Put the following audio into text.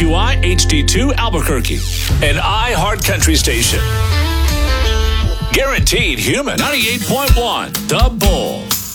KFQI HD2 Albuquerque, an iHeart Country station. Guaranteed Human 98.1 The Bull.